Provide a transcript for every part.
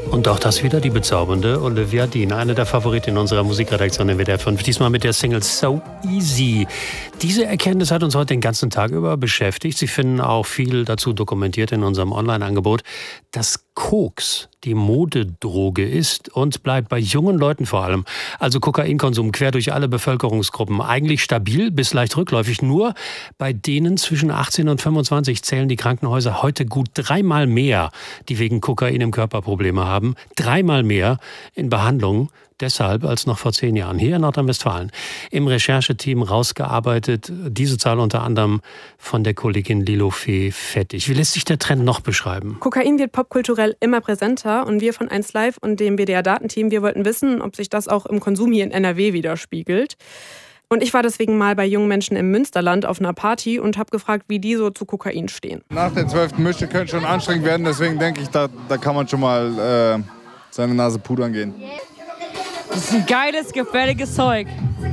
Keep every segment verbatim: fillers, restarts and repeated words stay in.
Und auch das wieder die bezaubernde Olivia Dean, eine der Favoriten unserer Musikredaktion in W D R fünf. Diesmal mit der Single So Easy. Diese Erkenntnis hat uns heute den ganzen Tag über beschäftigt. Sie finden auch viel dazu dokumentiert in unserem Online-Angebot, dass Koks die Modedroge ist und bleibt bei jungen Leuten vor allem. Also Kokainkonsum quer durch alle Bevölkerungsgruppen. Eigentlich stabil bis leicht rückläufig. Nur bei denen zwischen achtzehn und fünfundzwanzig zählen die Krankenhäuser heute gut dreimal mehr, die wegen Kokain im Körper Probleme haben. Dreimal mehr in Behandlung. Deshalb als noch vor zehn Jahren hier in Nordrhein-Westfalen. Im Rechercheteam rausgearbeitet, diese Zahl unter anderem von der Kollegin Lilofee Fettig. Wie lässt sich der Trend noch beschreiben? Kokain wird popkulturell immer präsenter und wir von eins Live und dem W D R-Datenteam, wir wollten wissen, ob sich das auch im Konsum hier in N R W widerspiegelt. Und ich war deswegen mal bei jungen Menschen im Münsterland auf einer Party und habe gefragt, wie die so zu Kokain stehen. Nach der zwölften Mische könnte schon anstrengend werden, deswegen denke ich, da, da kann man schon mal äh, seine Nase pudern gehen. Das ist ein geiles, gefährliches Zeug.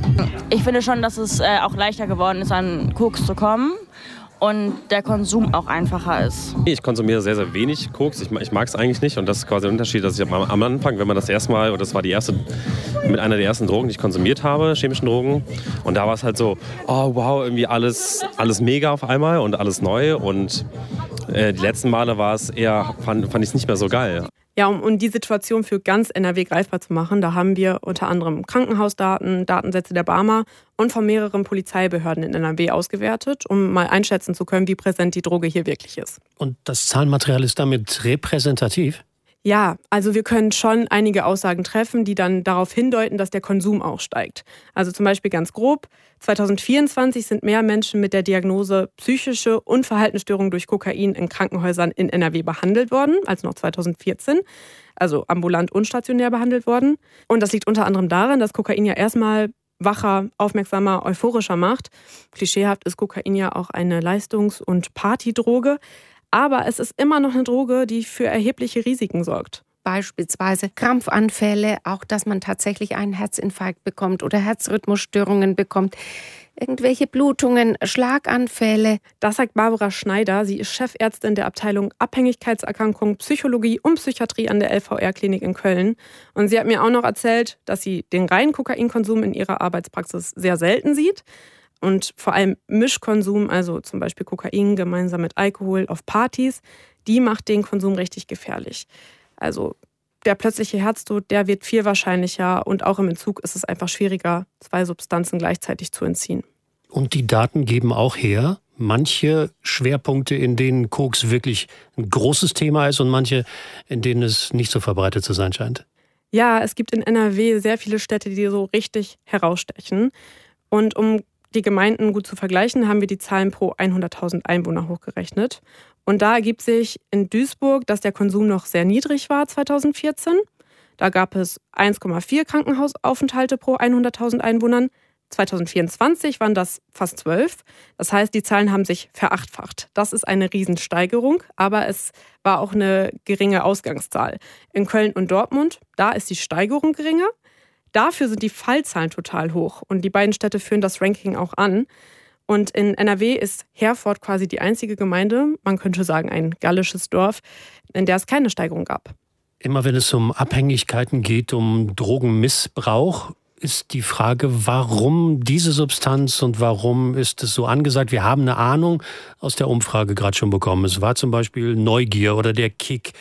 Ich finde schon, dass es äh, auch leichter geworden ist, an Koks zu kommen und der Konsum auch einfacher ist. Ich konsumiere sehr, sehr wenig Koks. Ich, ich mag es eigentlich nicht und das ist quasi der Unterschied, dass ich am, am Anfang, wenn man das erste Mal, oder das war die erste, mit einer der ersten Drogen, die ich konsumiert habe, chemischen Drogen, und da war es halt so, oh wow, irgendwie alles, alles mega auf einmal und alles neu, und äh, die letzten Male war es eher, fand, fand ich es nicht mehr so geil. Ja, um, um die Situation für ganz N R W greifbar zu machen, da haben wir unter anderem Krankenhausdaten, Datensätze der Barmer und von mehreren Polizeibehörden in N R W ausgewertet, um mal einschätzen zu können, wie präsent die Droge hier wirklich ist. Und das Zahlenmaterial ist damit repräsentativ? Ja, also wir können schon einige Aussagen treffen, die dann darauf hindeuten, dass der Konsum auch steigt. Also zum Beispiel ganz grob, zwanzig vierundzwanzig sind mehr Menschen mit der Diagnose psychische und Verhaltensstörungen durch Kokain in Krankenhäusern in N R W behandelt worden, als noch zwanzig vierzehn, also ambulant und stationär behandelt worden. Und das liegt unter anderem daran, dass Kokain ja erstmal wacher, aufmerksamer, euphorischer macht. Klischeehaft ist Kokain ja auch eine Leistungs- und Partydroge. Aber es ist immer noch eine Droge, die für erhebliche Risiken sorgt. Beispielsweise Krampfanfälle, auch dass man tatsächlich einen Herzinfarkt bekommt oder Herzrhythmusstörungen bekommt, irgendwelche Blutungen, Schlaganfälle. Das sagt Barbara Schneider. Sie ist Chefärztin der Abteilung Abhängigkeitserkrankungen, Psychologie und Psychiatrie an der L V R-Klinik in Köln. Und sie hat mir auch noch erzählt, dass sie den reinen Kokainkonsum in ihrer Arbeitspraxis sehr selten sieht. Und vor allem Mischkonsum, also zum Beispiel Kokain gemeinsam mit Alkohol auf Partys, die macht den Konsum richtig gefährlich. Also der plötzliche Herztod, der wird viel wahrscheinlicher und auch im Entzug ist es einfach schwieriger, zwei Substanzen gleichzeitig zu entziehen. Und die Daten geben auch her, manche Schwerpunkte, in denen Koks wirklich ein großes Thema ist und manche, in denen es nicht so verbreitet zu sein scheint. Ja, es gibt in N R W sehr viele Städte, die so richtig herausstechen. Und um die Gemeinden gut zu vergleichen, haben wir die Zahlen pro hunderttausend Einwohner hochgerechnet. Und da ergibt sich in Duisburg, dass der Konsum noch sehr niedrig war zwanzig vierzehn. Da gab es eins Komma vier Krankenhausaufenthalte pro hunderttausend Einwohnern. zwanzig vierundzwanzig waren das fast zwölf. Das heißt, die Zahlen haben sich verachtfacht. Das ist eine Riesensteigerung, aber es war auch eine geringe Ausgangszahl. In Köln und Dortmund, da ist die Steigerung geringer. Dafür sind die Fallzahlen total hoch und die beiden Städte führen das Ranking auch an. Und in N R W ist Herford quasi die einzige Gemeinde, man könnte sagen ein gallisches Dorf, in der es keine Steigerung gab. Immer wenn es um Abhängigkeiten geht, um Drogenmissbrauch, ist die Frage, warum diese Substanz und warum ist es so angesagt? Wir haben eine Ahnung aus der Umfrage gerade schon bekommen. Es war zum Beispiel Neugier oder der Kick,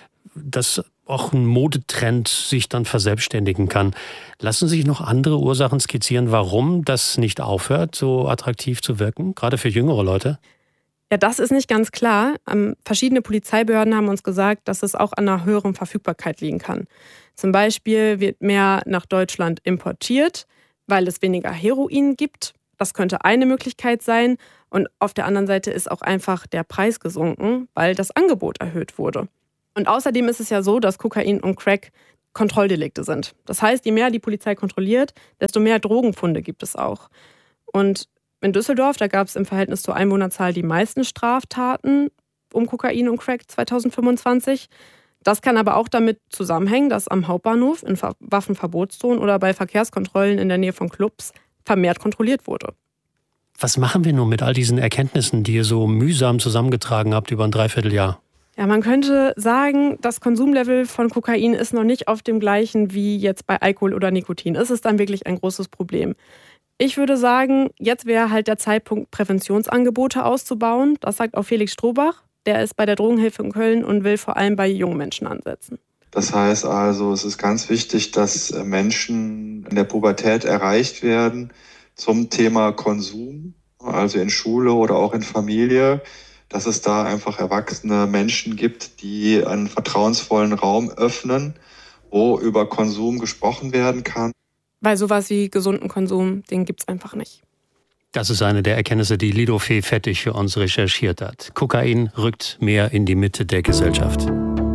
dass auch ein Modetrend sich dann verselbstständigen kann. Lassen sich noch andere Ursachen skizzieren, warum das nicht aufhört, so attraktiv zu wirken, gerade für jüngere Leute? Ja, das ist nicht ganz klar. Ähm, verschiedene Polizeibehörden haben uns gesagt, dass es auch an einer höheren Verfügbarkeit liegen kann. Zum Beispiel wird mehr nach Deutschland importiert, weil es weniger Heroin gibt. Das könnte eine Möglichkeit sein. Und auf der anderen Seite ist auch einfach der Preis gesunken, weil das Angebot erhöht wurde. Und außerdem ist es ja so, dass Kokain und Crack Kontrolldelikte sind. Das heißt, je mehr die Polizei kontrolliert, desto mehr Drogenfunde gibt es auch. Und in Düsseldorf, da gab es im Verhältnis zur Einwohnerzahl die meisten Straftaten um Kokain und Crack zwanzig fünfundzwanzig. Das kann aber auch damit zusammenhängen, dass am Hauptbahnhof, in Waffenverbotszonen oder bei Verkehrskontrollen in der Nähe von Clubs vermehrt kontrolliert wurde. Was machen wir nun mit all diesen Erkenntnissen, die ihr so mühsam zusammengetragen habt über ein Dreivierteljahr? Ja, man könnte sagen, das Konsumlevel von Kokain ist noch nicht auf dem gleichen wie jetzt bei Alkohol oder Nikotin. Es ist dann wirklich ein großes Problem. Ich würde sagen, jetzt wäre halt der Zeitpunkt, Präventionsangebote auszubauen. Das sagt auch Felix Strohbach. Der ist bei der Drogenhilfe in Köln und will vor allem bei jungen Menschen ansetzen. Das heißt also, es ist ganz wichtig, dass Menschen in der Pubertät erreicht werden zum Thema Konsum, also in Schule oder auch in Familie, dass es da einfach erwachsene Menschen gibt, die einen vertrauensvollen Raum öffnen, wo über Konsum gesprochen werden kann. Weil sowas wie gesunden Konsum, den gibt's einfach nicht. Das ist eine der Erkenntnisse, die Lido Fee-Fettig für uns recherchiert hat. Kokain rückt mehr in die Mitte der Gesellschaft.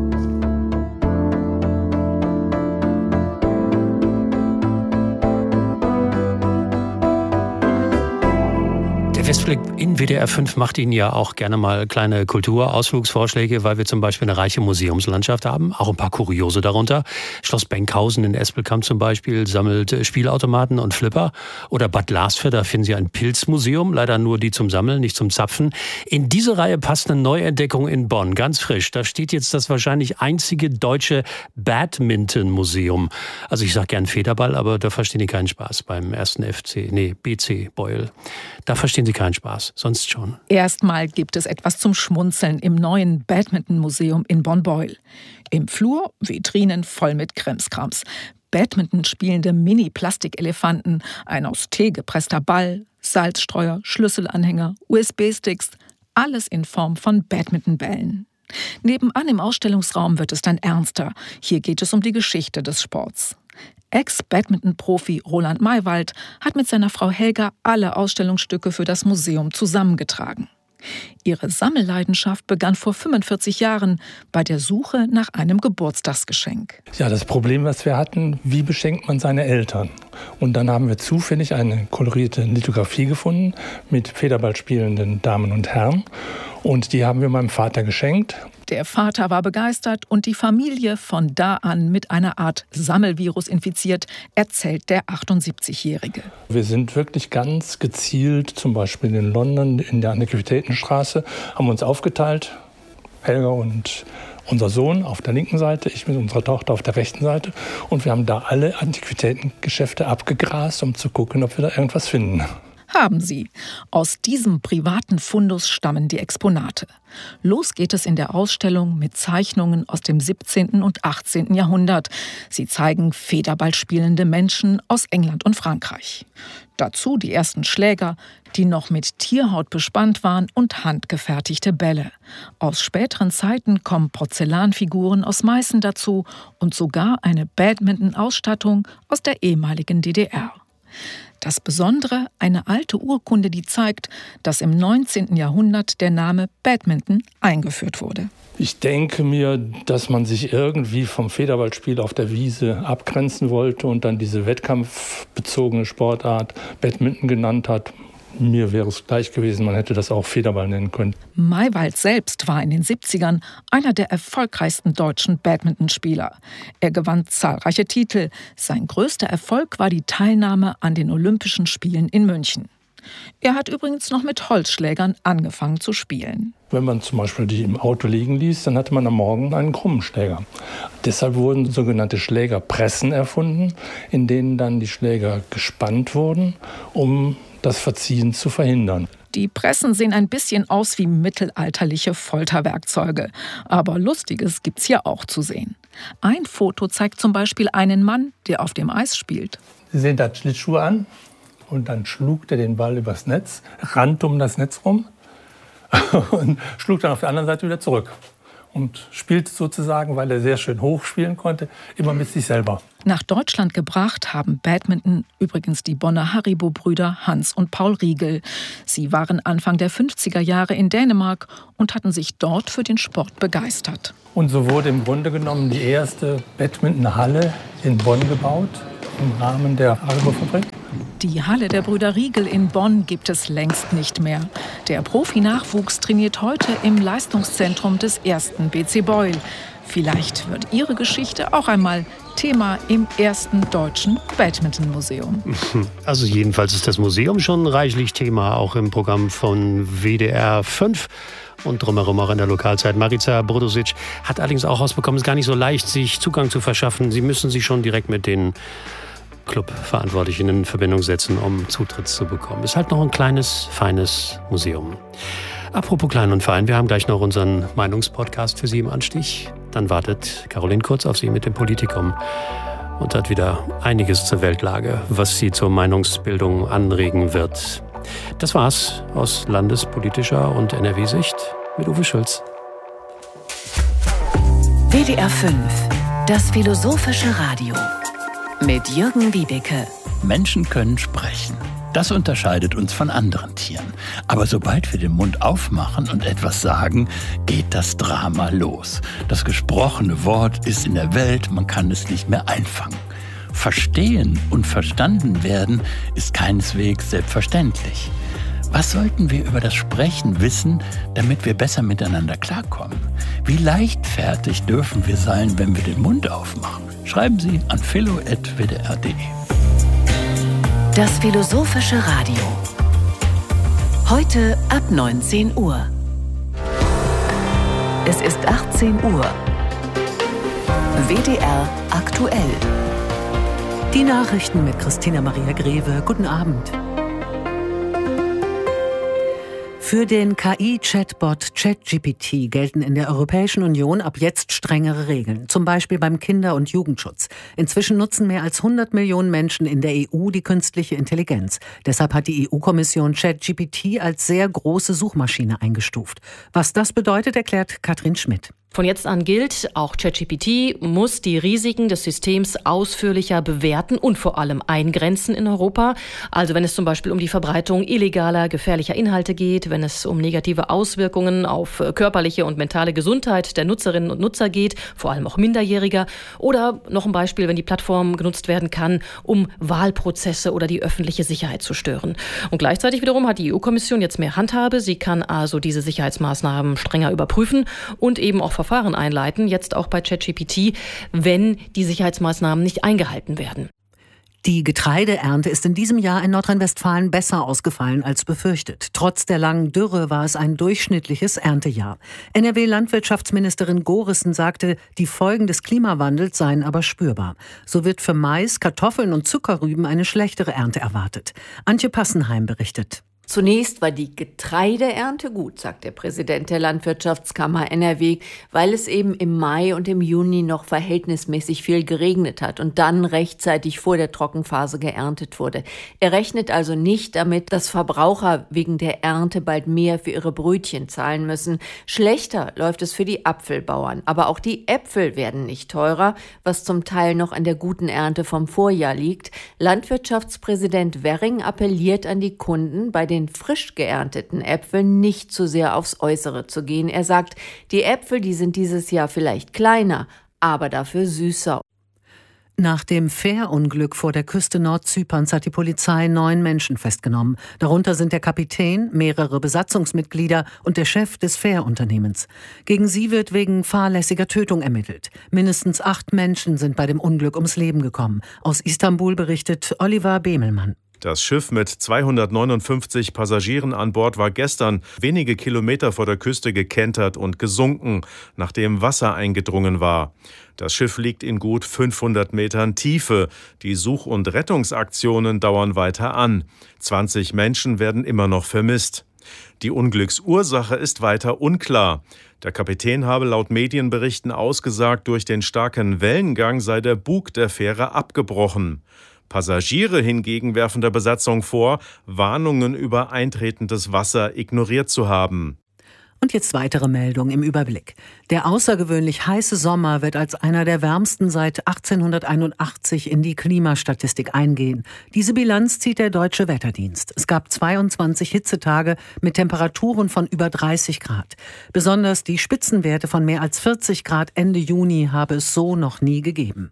Westflick in W D R fünf macht Ihnen ja auch gerne mal kleine Kulturausflugsvorschläge, weil wir zum Beispiel eine reiche Museumslandschaft haben, auch ein paar Kuriose darunter. Schloss Benkhausen in Espelkamp zum Beispiel sammelt Spielautomaten und Flipper. Oder Bad Lasfer, da finden Sie ein Pilzmuseum, leider nur die zum Sammeln, nicht zum Zapfen. In diese Reihe passt eine Neuentdeckung in Bonn, ganz frisch. Da steht jetzt das wahrscheinlich einzige deutsche Badminton-Museum. Also ich sage gern Federball, aber da verstehen die keinen Spaß beim ersten F C, nee, B C Beuel. Da verstehen sie keinen Spaß, sonst schon. Erstmal gibt es etwas zum Schmunzeln im neuen Badminton-Museum in Bonn-Beuel. Im Flur Vitrinen voll mit Krimskrams. Badminton spielende Mini-Plastikelefanten, ein aus Tee gepresster Ball, Salzstreuer, Schlüsselanhänger, U S B-Sticks, alles in Form von Badmintonbällen. Nebenan im Ausstellungsraum wird es dann ernster. Hier geht es um die Geschichte des Sports. Ex-Badminton-Profi Roland Maywald hat mit seiner Frau Helga alle Ausstellungsstücke für das Museum zusammengetragen. Ihre Sammelleidenschaft begann vor fünfundvierzig Jahren bei der Suche nach einem Geburtstagsgeschenk. Ja, das Problem, was wir hatten, wie beschenkt man seine Eltern? Und dann haben wir zufällig eine kolorierte Lithografie gefunden mit Federball spielenden Damen und Herren. Und die haben wir meinem Vater geschenkt. Der Vater war begeistert und die Familie von da an mit einer Art Sammelvirus infiziert, erzählt der achtundsiebzigjährige. Wir sind wirklich ganz gezielt, zum Beispiel in London, in der Antiquitätenstraße, haben uns aufgeteilt, Helga und unser Sohn auf der linken Seite, ich mit unserer Tochter auf der rechten Seite. Und wir haben da alle Antiquitätengeschäfte abgegrast, um zu gucken, ob wir da irgendwas finden. Haben sie. Aus diesem privaten Fundus stammen die Exponate. Los geht es in der Ausstellung mit Zeichnungen aus dem siebzehnten und achtzehnten Jahrhundert. Sie zeigen Federball spielende Menschen aus England und Frankreich. Dazu die ersten Schläger, die noch mit Tierhaut bespannt waren, und handgefertigte Bälle. Aus späteren Zeiten kommen Porzellanfiguren aus Meißen dazu und sogar eine Badminton-Ausstattung aus der ehemaligen D D R. Das Besondere, eine alte Urkunde, die zeigt, dass im neunzehnten Jahrhundert der Name Badminton eingeführt wurde. Ich denke mir, dass man sich irgendwie vom Federballspiel auf der Wiese abgrenzen wollte und dann diese wettkampfbezogene Sportart Badminton genannt hat. Mir wäre es gleich gewesen, man hätte das auch Federball nennen können. Maywald selbst war in den siebzigern einer der erfolgreichsten deutschen Badmintonspieler. Er gewann zahlreiche Titel. Sein größter Erfolg war die Teilnahme an den Olympischen Spielen in München. Er hat übrigens noch mit Holzschlägern angefangen zu spielen. Wenn man zum Beispiel die im Auto liegen ließ, dann hatte man am Morgen einen krummen Schläger. Deshalb wurden sogenannte Schlägerpressen erfunden, in denen dann die Schläger gespannt wurden, um das Verziehen zu verhindern. Die Pressen sehen ein bisschen aus wie mittelalterliche Folterwerkzeuge. Aber Lustiges gibt's hier auch zu sehen. Ein Foto zeigt zum Beispiel einen Mann, der auf dem Eis spielt. Sie sehen da Schlittschuhe an und dann schlug er den Ball übers Netz, rannte um das Netz rum und schlug dann auf der anderen Seite wieder zurück. Und spielte sozusagen, weil er sehr schön hoch spielen konnte, immer mit sich selber. Nach Deutschland gebracht haben Badminton übrigens die Bonner Haribo-Brüder Hans und Paul Riegel. Sie waren Anfang der fünfziger Jahre in Dänemark und hatten sich dort für den Sport begeistert. Und so wurde im Grunde genommen die erste Badminton-Halle in Bonn gebaut, im Rahmen der Haribo-Fabrik. Die Halle der Brüder Riegel in Bonn gibt es längst nicht mehr. Der Profi-Nachwuchs trainiert heute im Leistungszentrum des ersten B C Beuel. Vielleicht wird ihre Geschichte auch einmal Thema im ersten deutschen Badminton-Museum. Also jedenfalls ist das Museum schon reichlich Thema, auch im Programm von W D R fünf. und drumherum auch in der Lokalzeit. Marica Brodosic hat allerdings auch rausbekommen, es ist gar nicht so leicht, sich Zugang zu verschaffen. Sie müssen sich schon direkt mit den Clubverantwortlichen in Verbindung setzen, um Zutritt zu bekommen. Ist halt noch ein kleines, feines Museum. Apropos klein und fein, wir haben gleich noch unseren Meinungspodcast für Sie im Anstich. Dann wartet Caroline Kurz auf Sie mit dem Politikum und hat wieder einiges zur Weltlage, was Sie zur Meinungsbildung anregen wird. Das war's aus landespolitischer und N R W-Sicht mit Uwe Schulz. W D R fünf, das philosophische Radio mit Jürgen Wiebeke. Menschen können sprechen. Das unterscheidet uns von anderen Tieren. Aber sobald wir den Mund aufmachen und etwas sagen, geht das Drama los. Das gesprochene Wort ist in der Welt, man kann es nicht mehr einfangen. Verstehen und verstanden werden ist keineswegs selbstverständlich. Was sollten wir über das Sprechen wissen, damit wir besser miteinander klarkommen? Wie leichtfertig dürfen wir sein, wenn wir den Mund aufmachen? Schreiben Sie an philo at w d r punkt d e. Das philosophische Radio. Heute ab neunzehn Uhr. Es ist achtzehn Uhr. W D R aktuell. Die Nachrichten mit Christina Maria Greve. Guten Abend. Für den K I-Chatbot ChatGPT gelten in der Europäischen Union ab jetzt strengere Regeln, zum Beispiel beim Kinder- und Jugendschutz. Inzwischen nutzen mehr als hundert Millionen Menschen in der E U die künstliche Intelligenz. Deshalb hat die E U-Kommission ChatGPT als sehr große Suchmaschine eingestuft. Was das bedeutet, erklärt Katrin Schmidt. Von jetzt an gilt, auch ChatGPT muss die Risiken des Systems ausführlicher bewerten und vor allem eingrenzen in Europa. Also wenn es zum Beispiel um die Verbreitung illegaler, gefährlicher Inhalte geht, wenn es um negative Auswirkungen auf körperliche und mentale Gesundheit der Nutzerinnen und Nutzer geht, vor allem auch Minderjähriger. Oder noch ein Beispiel, wenn die Plattform genutzt werden kann, um Wahlprozesse oder die öffentliche Sicherheit zu stören. Und gleichzeitig wiederum hat die E U-Kommission jetzt mehr Handhabe. Sie kann also diese Sicherheitsmaßnahmen strenger überprüfen und eben auch Verfahren einleiten, jetzt auch bei ChatGPT, wenn die Sicherheitsmaßnahmen nicht eingehalten werden. Die Getreideernte ist in diesem Jahr in Nordrhein-Westfalen besser ausgefallen als befürchtet. Trotz der langen Dürre war es ein durchschnittliches Erntejahr. N R W-Landwirtschaftsministerin Gorissen sagte, die Folgen des Klimawandels seien aber spürbar. So wird für Mais, Kartoffeln und Zuckerrüben eine schlechtere Ernte erwartet. Antje Passenheim berichtet. Zunächst war die Getreideernte gut, sagt der Präsident der Landwirtschaftskammer N R W, weil es eben im Mai und im Juni noch verhältnismäßig viel geregnet hat und dann rechtzeitig vor der Trockenphase geerntet wurde. Er rechnet also nicht damit, dass Verbraucher wegen der Ernte bald mehr für ihre Brötchen zahlen müssen. Schlechter läuft es für die Apfelbauern. Aber auch die Äpfel werden nicht teurer, was zum Teil noch an der guten Ernte vom Vorjahr liegt. Landwirtschaftspräsident Werring appelliert an die Kunden, bei den frisch geernteten Äpfeln nicht zu sehr aufs Äußere zu gehen. Er sagt, die Äpfel, die sind dieses Jahr vielleicht kleiner, aber dafür süßer. Nach dem Fährunglück vor der Küste Nordzyperns hat die Polizei neun Menschen festgenommen. Darunter sind der Kapitän, mehrere Besatzungsmitglieder und der Chef des Fährunternehmens. Gegen sie wird wegen fahrlässiger Tötung ermittelt. Mindestens acht Menschen sind bei dem Unglück ums Leben gekommen. Aus Istanbul berichtet Oliver Bemelmann. Das Schiff mit zweihundertneunundfünfzig Passagieren an Bord war gestern wenige Kilometer vor der Küste gekentert und gesunken, nachdem Wasser eingedrungen war. Das Schiff liegt in gut fünfhundert Metern Tiefe. Die Such- und Rettungsaktionen dauern weiter an. zwanzig Menschen werden immer noch vermisst. Die Unglücksursache ist weiter unklar. Der Kapitän habe laut Medienberichten ausgesagt, durch den starken Wellengang sei der Bug der Fähre abgebrochen. Passagiere hingegen werfen der Besatzung vor, Warnungen über eintretendes Wasser ignoriert zu haben. Und jetzt weitere Meldungen im Überblick. Der außergewöhnlich heiße Sommer wird als einer der wärmsten seit achtzehnhunderteinundachtzig in die Klimastatistik eingehen. Diese Bilanz zieht der Deutsche Wetterdienst. Es gab zweiundzwanzig Hitzetage mit Temperaturen von über dreißig Grad. Besonders die Spitzenwerte von mehr als vierzig Grad Ende Juni habe es so noch nie gegeben.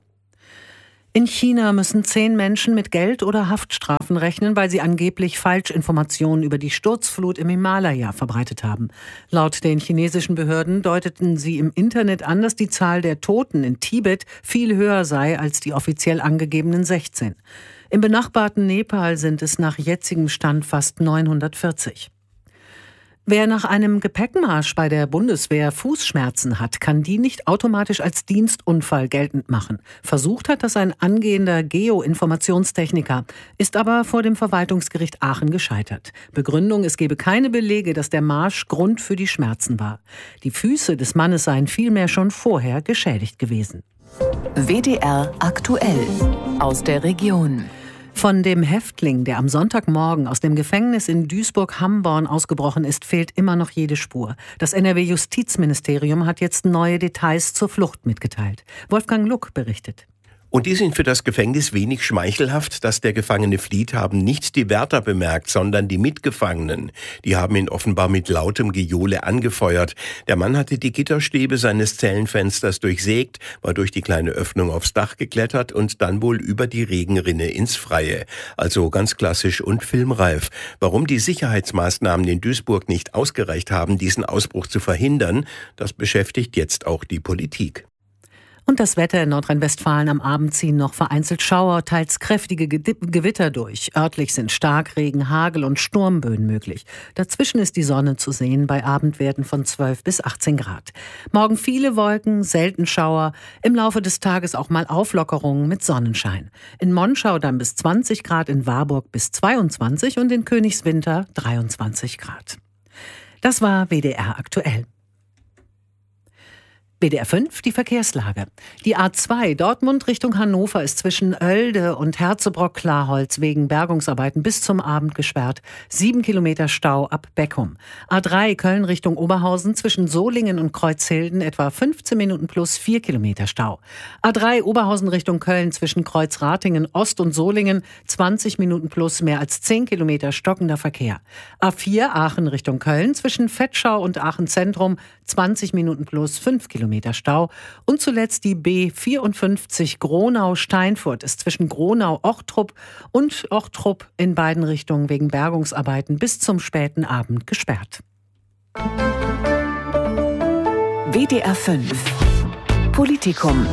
In China müssen zehn Menschen mit Geld- oder Haftstrafen rechnen, weil sie angeblich Falschinformationen über die Sturzflut im Himalaya verbreitet haben. Laut den chinesischen Behörden deuteten sie im Internet an, dass die Zahl der Toten in Tibet viel höher sei als die offiziell angegebenen sechzehn. Im benachbarten Nepal sind es nach jetzigem Stand fast neunhundertvierzig. Wer nach einem Gepäckmarsch bei der Bundeswehr Fußschmerzen hat, kann die nicht automatisch als Dienstunfall geltend machen. Versucht hat das ein angehender Geoinformationstechniker, ist aber vor dem Verwaltungsgericht Aachen gescheitert. Begründung, es gebe keine Belege, dass der Marsch Grund für die Schmerzen war. Die Füße des Mannes seien vielmehr schon vorher geschädigt gewesen. W D R aktuell aus der Region. Von dem Häftling, der am Sonntagmorgen aus dem Gefängnis in Duisburg-Hamborn ausgebrochen ist, fehlt immer noch jede Spur. Das N R W-Justizministerium hat jetzt neue Details zur Flucht mitgeteilt. Wolfgang Luck berichtet. Und die sind für das Gefängnis wenig schmeichelhaft. Dass der Gefangene flieht, haben nicht die Wärter bemerkt, sondern die Mitgefangenen. Die haben ihn offenbar mit lautem Gejohle angefeuert. Der Mann hatte die Gitterstäbe seines Zellenfensters durchsägt, war durch die kleine Öffnung aufs Dach geklettert und dann wohl über die Regenrinne ins Freie. Also ganz klassisch und filmreif. Warum die Sicherheitsmaßnahmen in Duisburg nicht ausgereicht haben, diesen Ausbruch zu verhindern, das beschäftigt jetzt auch die Politik. Und das Wetter in Nordrhein-Westfalen: am Abend ziehen noch vereinzelt Schauer, teils kräftige Gewitter durch. Örtlich sind Starkregen, Hagel und Sturmböen möglich. Dazwischen ist die Sonne zu sehen bei Abendwerten von zwölf bis achtzehn Grad. Morgen viele Wolken, selten Schauer. Im Laufe des Tages auch mal Auflockerungen mit Sonnenschein. In Monschau dann bis zwanzig Grad, in Warburg bis zweiundzwanzig und in Königswinter dreiundzwanzig Grad. Das war W D R aktuell. W D R fünf, die Verkehrslage. Die A zwei Dortmund Richtung Hannover ist zwischen Oelde und Herzebrock-Klarholz wegen Bergungsarbeiten bis zum Abend gesperrt. Sieben Kilometer Stau ab Beckum. A drei Köln Richtung Oberhausen zwischen Solingen und Kreuzhilden etwa fünfzehn Minuten plus vier Kilometer Stau. A drei Oberhausen Richtung Köln zwischen Kreuzratingen Ost und Solingen zwanzig Minuten plus mehr als zehn Kilometer stockender Verkehr. A vier Aachen Richtung Köln zwischen Vetschau und Aachen Zentrum zwanzig Minuten plus fünf Kilometer Stau. Und zuletzt die B vierundfünfzig Gronau-Steinfurt ist zwischen Gronau-Ochtrup und Ochtrup in beiden Richtungen wegen Bergungsarbeiten bis zum späten Abend gesperrt. W D R fünf Politikum.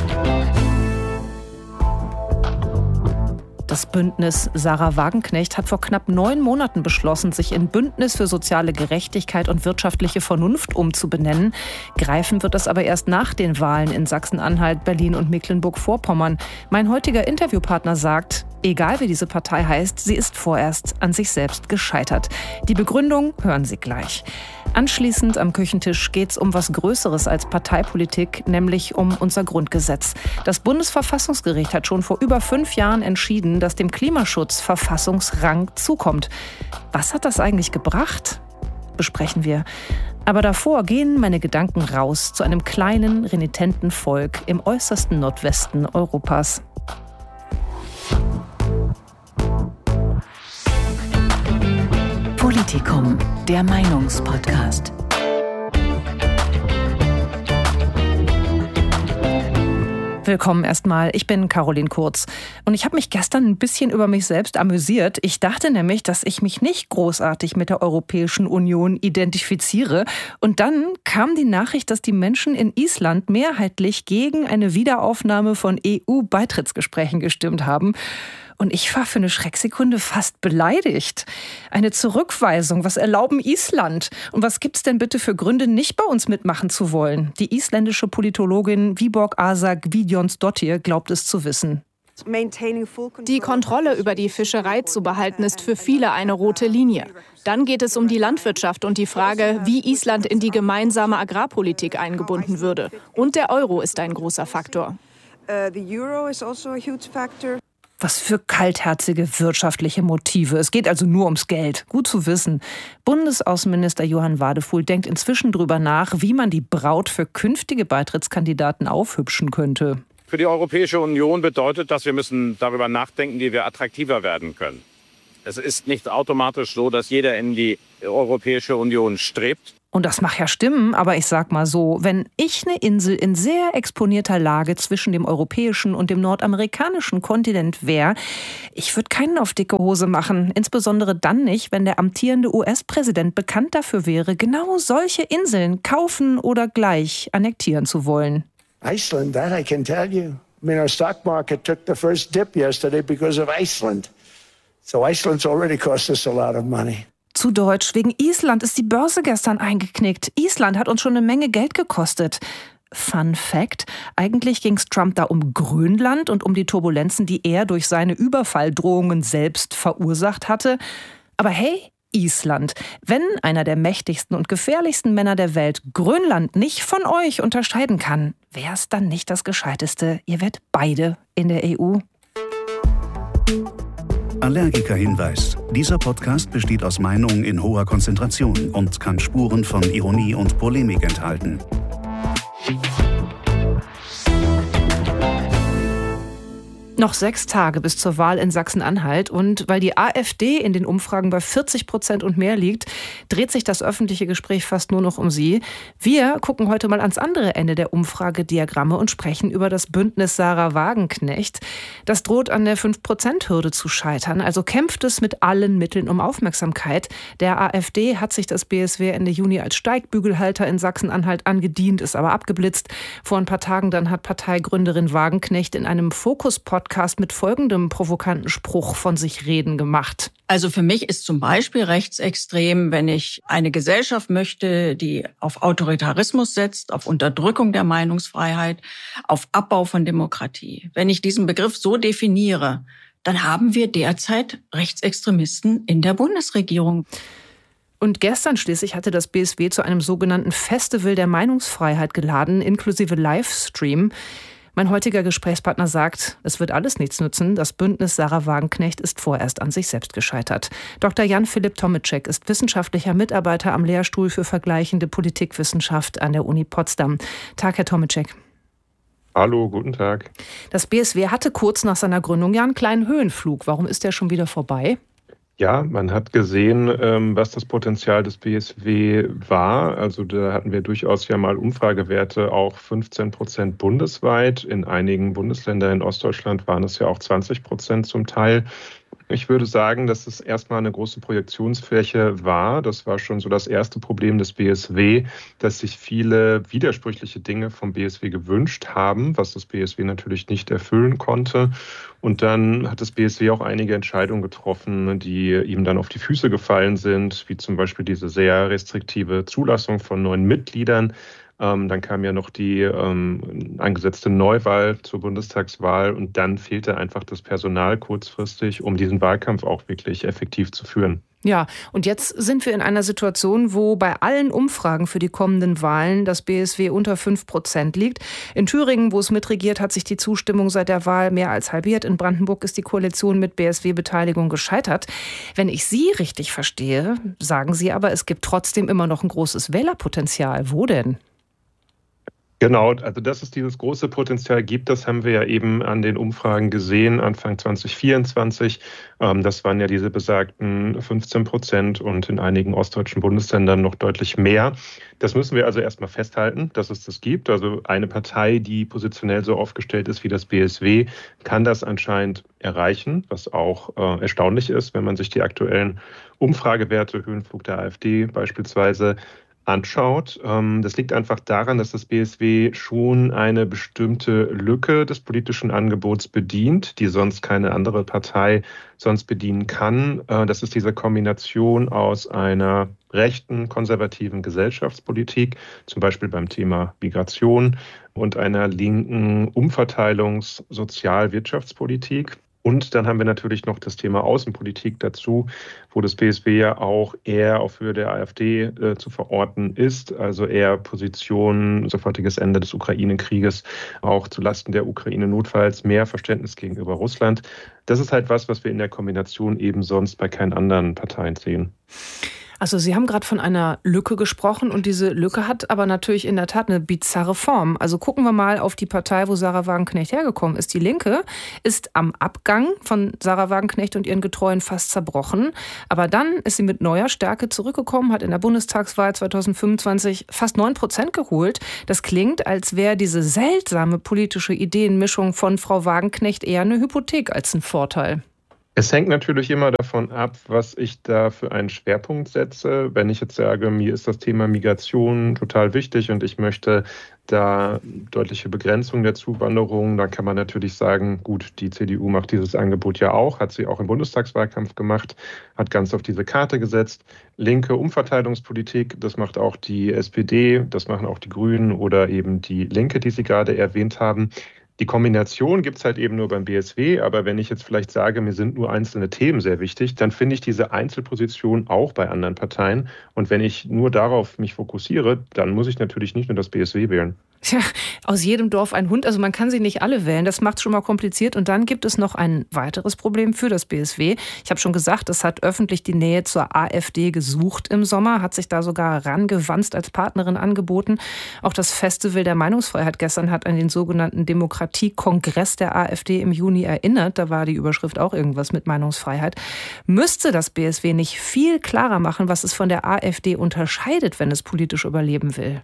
Das Bündnis Sarah Wagenknecht hat vor knapp neun Monaten beschlossen, sich in Bündnis für soziale Gerechtigkeit und wirtschaftliche Vernunft umzubenennen. Greifen wird das aber erst nach den Wahlen in Sachsen-Anhalt, Berlin und Mecklenburg-Vorpommern. Mein heutiger Interviewpartner sagt, egal wie diese Partei heißt, sie ist vorerst an sich selbst gescheitert. Die Begründung hören Sie gleich. Anschließend am Küchentisch geht es um was Größeres als Parteipolitik, nämlich um unser Grundgesetz. Das Bundesverfassungsgericht hat schon vor über fünf Jahren entschieden, dass dem Klimaschutz Verfassungsrang zukommt. Was hat das eigentlich gebracht? Besprechen wir. Aber davor gehen meine Gedanken raus zu einem kleinen, renitenten Volk im äußersten Nordwesten Europas. Politikum, der Meinungspodcast. Willkommen erstmal, ich bin Caroline Kurz und ich habe mich gestern ein bisschen über mich selbst amüsiert. Ich dachte nämlich, dass ich mich nicht großartig mit der Europäischen Union identifiziere. Und dann kam die Nachricht, dass die Menschen in Island mehrheitlich gegen eine Wiederaufnahme von E U-Beitrittsgesprächen gestimmt haben. Und ich war für eine Schrecksekunde fast beleidigt. Eine Zurückweisung, was erlauben Island? Und was gibt's denn bitte für Gründe, nicht bei uns mitmachen zu wollen? Die isländische Politologin Viborg Asa Gvidjonsdottir glaubt es zu wissen. Die Kontrolle über die Fischerei zu behalten, ist für viele eine rote Linie. Dann geht es um die Landwirtschaft und die Frage, wie Island in die gemeinsame Agrarpolitik eingebunden würde. Und der Euro ist ein großer Faktor. Was für kaltherzige wirtschaftliche Motive. Es geht also nur ums Geld. Gut zu wissen. Bundesaußenminister Johann Wadefuhl denkt inzwischen darüber nach, wie man die Braut für künftige Beitrittskandidaten aufhübschen könnte. Für die Europäische Union bedeutet das, wir müssen darüber nachdenken, wie wir attraktiver werden können. Es ist nicht automatisch so, dass jeder in die Europäische Union strebt. Und das mag ja stimmen, aber ich sag mal so, wenn ich eine Insel in sehr exponierter Lage zwischen dem europäischen und dem nordamerikanischen Kontinent wäre, ich würde keinen auf dicke Hose machen. Insbesondere dann nicht, wenn der amtierende U S-Präsident bekannt dafür wäre, genau solche Inseln kaufen oder gleich annektieren zu wollen. Iceland, that I can tell you. I mean, our stock market took the first dip yesterday because of Iceland. So Iceland's already cost us a lot of money. zu deutsch. Wegen Island ist die Börse gestern eingeknickt. Island hat uns schon eine Menge Geld gekostet. Fun Fact: Eigentlich ging es Trump da um Grönland und um die Turbulenzen, die er durch seine Überfalldrohungen selbst verursacht hatte. Aber hey, Island, wenn einer der mächtigsten und gefährlichsten Männer der Welt Grönland nicht von euch unterscheiden kann, wäre es dann nicht das Gescheiteste? Ihr werdet beide in der E U. Allergiker-Hinweis. Dieser Podcast besteht aus Meinungen in hoher Konzentration und kann Spuren von Ironie und Polemik enthalten. Noch sechs Tage bis zur Wahl in Sachsen-Anhalt und weil die AfD in den Umfragen bei vierzig Prozent und mehr liegt, dreht sich das öffentliche Gespräch fast nur noch um sie. Wir gucken heute mal ans andere Ende der Umfragediagramme und sprechen über das Bündnis Sarah Wagenknecht. Das droht an der fünf Prozent Hürde zu scheitern, also kämpft es mit allen Mitteln um Aufmerksamkeit. Der AfD hat sich das B S W Ende Juni als Steigbügelhalter in Sachsen-Anhalt angedient, ist aber abgeblitzt. Vor ein paar Tagen dann hat Parteigründerin Wagenknecht in einem Fokus-Podcast mit folgendem provokanten Spruch von sich reden gemacht. Also für mich ist zum Beispiel rechtsextrem, wenn ich eine Gesellschaft möchte, die auf Autoritarismus setzt, auf Unterdrückung der Meinungsfreiheit, auf Abbau von Demokratie. Wenn ich diesen Begriff so definiere, dann haben wir derzeit Rechtsextremisten in der Bundesregierung. Und gestern schließlich hatte das B S W zu einem sogenannten Festival der Meinungsfreiheit geladen, inklusive Livestream. Mein heutiger Gesprächspartner sagt, es wird alles nichts nützen. Das Bündnis Sarah Wagenknecht ist vorerst an sich selbst gescheitert. Doktor Jan-Philipp Tomicek ist wissenschaftlicher Mitarbeiter am Lehrstuhl für vergleichende Politikwissenschaft an der Uni Potsdam. Tag, Herr Tomicek. Hallo, guten Tag. Das B S W hatte kurz nach seiner Gründung ja einen kleinen Höhenflug. Warum ist der schon wieder vorbei? Ja, man hat gesehen, was das Potenzial des B S W war. Also da hatten wir durchaus ja mal Umfragewerte, auch fünfzehn Prozent bundesweit. In einigen Bundesländern in Ostdeutschland waren es ja auch zwanzig Prozent zum Teil. Ich würde sagen, dass es erstmal eine große Projektionsfläche war. Das war schon so das erste Problem des B S W, dass sich viele widersprüchliche Dinge vom B S W gewünscht haben, was das B S W natürlich nicht erfüllen konnte. Und dann hat das B S W auch einige Entscheidungen getroffen, die ihm dann auf die Füße gefallen sind, wie zum Beispiel diese sehr restriktive Zulassung von neuen Mitgliedern. Ähm, dann kam ja noch die ähm, angesetzte Neuwahl zur Bundestagswahl und dann fehlte einfach das Personal kurzfristig, um diesen Wahlkampf auch wirklich effektiv zu führen. Ja, und jetzt sind wir in einer Situation, wo bei allen Umfragen für die kommenden Wahlen das B S W unter fünf Prozent liegt. In Thüringen, wo es mitregiert, hat sich die Zustimmung seit der Wahl mehr als halbiert. In Brandenburg ist die Koalition mit B S W-Beteiligung gescheitert. Wenn ich Sie richtig verstehe, sagen Sie aber, es gibt trotzdem immer noch ein großes Wählerpotenzial. Wo denn? Genau, also dass es dieses große Potenzial gibt, das haben wir ja eben an den Umfragen gesehen, Anfang zwanzig vierundzwanzig. Das waren ja diese besagten fünfzehn Prozent und in einigen ostdeutschen Bundesländern noch deutlich mehr. Das müssen wir also erstmal festhalten, dass es das gibt. Also eine Partei, die positionell so aufgestellt ist wie das B S W, kann das anscheinend erreichen, was auch äh, erstaunlich ist, wenn man sich die aktuellen Umfragewerte, Höhenflug der AfD beispielsweise, anschaut. Das liegt einfach daran, dass das B S W schon eine bestimmte Lücke des politischen Angebots bedient, die sonst keine andere Partei sonst bedienen kann. Das ist diese Kombination aus einer rechten, konservativen Gesellschaftspolitik, zum Beispiel beim Thema Migration, und einer linken Umverteilungs-, Sozial-, Wirtschaftspolitik. Und dann haben wir natürlich noch das Thema Außenpolitik dazu, wo das B S W ja auch eher auf Höhe der AfD äh, zu verorten ist, also eher Position, sofortiges Ende des Ukraine-Krieges, auch zulasten der Ukraine notfalls, mehr Verständnis gegenüber Russland. Das ist halt was, was wir in der Kombination eben sonst bei keinen anderen Parteien sehen. Also Sie haben gerade von einer Lücke gesprochen und diese Lücke hat aber natürlich in der Tat eine bizarre Form. Also gucken wir mal auf die Partei, wo Sarah Wagenknecht hergekommen ist. Die Linke ist am Abgang von Sarah Wagenknecht und ihren Getreuen fast zerbrochen. Aber dann ist sie mit neuer Stärke zurückgekommen, hat in der Bundestagswahl zwanzig fünfundzwanzig fast neun Prozent geholt. Das klingt, als wäre diese seltsame politische Ideenmischung von Frau Wagenknecht eher eine Hypothek als ein Vorteil. Es hängt natürlich immer davon ab, was ich da für einen Schwerpunkt setze. Wenn ich jetzt sage, mir ist das Thema Migration total wichtig und ich möchte da deutliche Begrenzung der Zuwanderung, dann kann man natürlich sagen, gut, die C D U macht dieses Angebot ja auch, hat sie auch im Bundestagswahlkampf gemacht, hat ganz auf diese Karte gesetzt. Linke Umverteilungspolitik, das macht auch die S P D, das machen auch die Grünen oder eben die Linke, die Sie gerade erwähnt haben. Die Kombination gibt es halt eben nur beim B S W, aber wenn ich jetzt vielleicht sage, mir sind nur einzelne Themen sehr wichtig, dann finde ich diese Einzelposition auch bei anderen Parteien. Und wenn ich nur darauf mich fokussiere, dann muss ich natürlich nicht nur das B S W wählen. Tja, aus jedem Dorf ein Hund. Also man kann sie nicht alle wählen. Das macht es schon mal kompliziert. Und dann gibt es noch ein weiteres Problem für das B S W. Ich habe schon gesagt, es hat öffentlich die Nähe zur AfD gesucht im Sommer, hat sich da sogar rangewanzt als Partnerin angeboten. Auch das Festival der Meinungsfreiheit gestern hat an den sogenannten Demokratiekongress der AfD im Juni erinnert. Da war die Überschrift auch irgendwas mit Meinungsfreiheit. Müsste das B S W nicht viel klarer machen, was es von der AfD unterscheidet, wenn es politisch überleben will?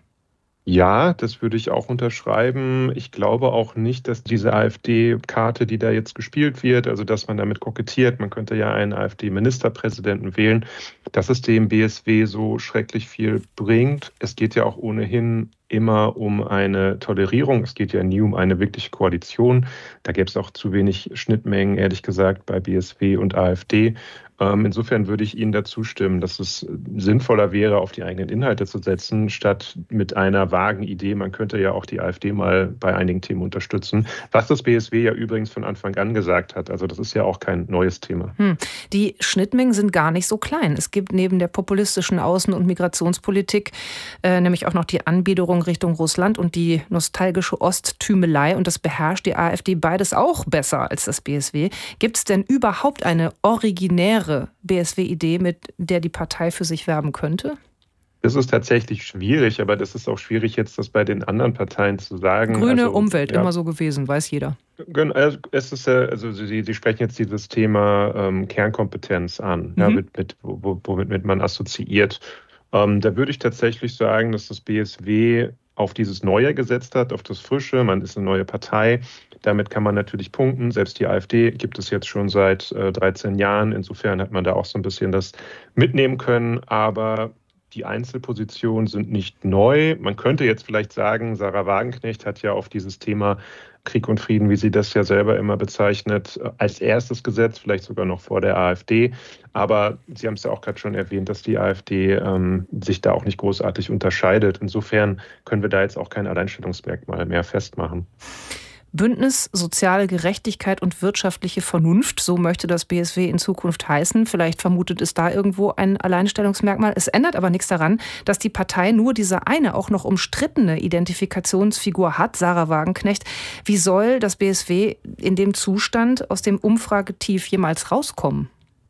Ja, das würde ich auch unterschreiben. Ich glaube auch nicht, dass diese AfD-Karte, die da jetzt gespielt wird, also dass man damit kokettiert, man könnte ja einen AfD-Ministerpräsidenten wählen, dass es dem B S W so schrecklich viel bringt. Es geht ja auch ohnehin immer um eine Tolerierung. Es geht ja nie um eine wirkliche Koalition. Da gäbe es auch zu wenig Schnittmengen, ehrlich gesagt, bei B S W und AfD. Insofern würde ich Ihnen dazu stimmen, dass es sinnvoller wäre, auf die eigenen Inhalte zu setzen, statt mit einer vagen Idee, man könnte ja auch die AfD mal bei einigen Themen unterstützen, was das B S W ja übrigens von Anfang an gesagt hat. Also das ist ja auch kein neues Thema. Hm. Die Schnittmengen sind gar nicht so klein. Es gibt neben der populistischen Außen- und Migrationspolitik äh, nämlich auch noch die Anbiederung Richtung Russland und die nostalgische Osttümelei. Und das beherrscht die AfD beides auch besser als das B S W. Gibt es denn überhaupt eine originäre B S W-Idee, mit der die Partei für sich werben könnte? Das ist tatsächlich schwierig, aber das ist auch schwierig, jetzt das bei den anderen Parteien zu sagen. Grüne also, Umwelt, ja, immer so gewesen, weiß jeder. Es ist, also Sie, Sie sprechen jetzt dieses Thema ähm, Kernkompetenz an, mhm. ja, mit, mit, womit man assoziiert. Ähm, da würde ich tatsächlich sagen, dass das B S W auf dieses Neue gesetzt hat, auf das Frische. Man ist eine neue Partei. Damit kann man natürlich punkten. Selbst die AfD gibt es jetzt schon seit äh, dreizehn Jahren. Insofern hat man da auch so ein bisschen das mitnehmen können. Aber die Einzelpositionen sind nicht neu. Man könnte jetzt vielleicht sagen, Sarah Wagenknecht hat ja auf dieses Thema Krieg und Frieden, wie sie das ja selber immer bezeichnet, als erstes gesetzt, vielleicht sogar noch vor der AfD. Aber Sie haben es ja auch gerade schon erwähnt, dass die AfD ähm, sich da auch nicht großartig unterscheidet. Insofern können wir da jetzt auch kein Alleinstellungsmerkmal mehr festmachen. Bündnis Soziale Gerechtigkeit und wirtschaftliche Vernunft, so möchte das B S W in Zukunft heißen. Vielleicht vermutet es da irgendwo ein Alleinstellungsmerkmal. Es ändert aber nichts daran, dass die Partei nur diese eine, auch noch umstrittene Identifikationsfigur hat, Sarah Wagenknecht. Wie soll das B S W in dem Zustand aus dem Umfragetief jemals rauskommen?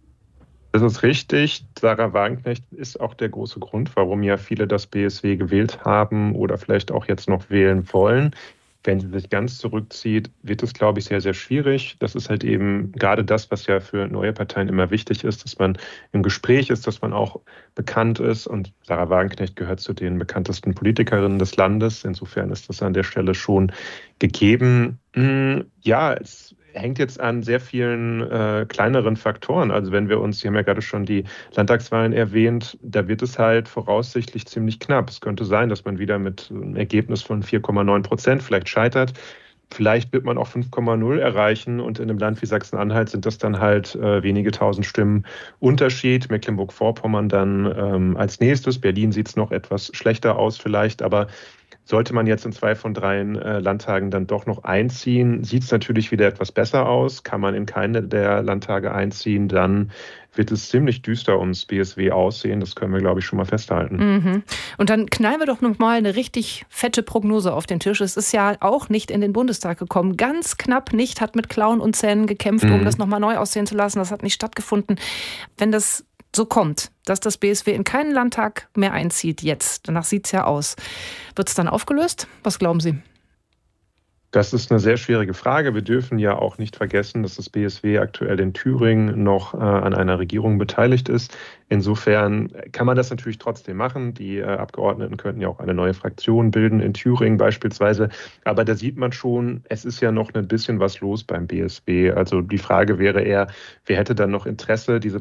Das ist richtig. Sarah Wagenknecht ist auch der große Grund, warum ja viele das B S W gewählt haben oder vielleicht auch jetzt noch wählen wollen. Wenn sie sich ganz zurückzieht, wird es, glaube ich, sehr, sehr schwierig. Das ist halt eben gerade das, was ja für neue Parteien immer wichtig ist, dass man im Gespräch ist, dass man auch bekannt ist. Und Sarah Wagenknecht gehört zu den bekanntesten Politikerinnen des Landes. Insofern ist das an der Stelle schon gegeben. Ja, es hängt jetzt an sehr vielen äh, kleineren Faktoren. Also wenn wir uns, Sie haben ja gerade schon die Landtagswahlen erwähnt, da wird es halt voraussichtlich ziemlich knapp. Es könnte sein, dass man wieder mit einem Ergebnis von vier Komma neun Prozent vielleicht scheitert. Vielleicht wird man auch fünf Komma null erreichen und in einem Land wie Sachsen-Anhalt sind das dann halt äh, wenige tausend Stimmen Unterschied. Mecklenburg-Vorpommern dann ähm, als nächstes. Berlin sieht es noch etwas schlechter aus vielleicht, aber sollte man jetzt in zwei von drei äh, Landtagen dann doch noch einziehen, sieht es natürlich wieder etwas besser aus. Kann man in keine der Landtage einziehen, dann wird es ziemlich düster ums B S W aussehen. Das können wir, glaube ich, schon mal festhalten. Mhm. Und dann knallen wir doch noch mal eine richtig fette Prognose auf den Tisch. Es ist ja auch nicht in den Bundestag gekommen. Ganz knapp nicht, hat mit Klauen und Zähnen gekämpft, mhm. um das noch mal neu aussehen zu lassen. Das hat nicht stattgefunden. Wenn das so kommt, dass das B S W in keinen Landtag mehr einzieht jetzt, danach sieht es ja aus, wird es dann aufgelöst? Was glauben Sie? Das ist eine sehr schwierige Frage. Wir dürfen ja auch nicht vergessen, dass das B S W aktuell in Thüringen noch äh, an einer Regierung beteiligt ist. Insofern kann man das natürlich trotzdem machen. Die äh, Abgeordneten könnten ja auch eine neue Fraktion bilden, in Thüringen beispielsweise. Aber da sieht man schon, es ist ja noch ein bisschen was los beim B S W. Also die Frage wäre eher, wer hätte dann noch Interesse, diese